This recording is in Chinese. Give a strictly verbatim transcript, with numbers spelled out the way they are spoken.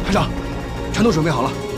排长，全都准备好了，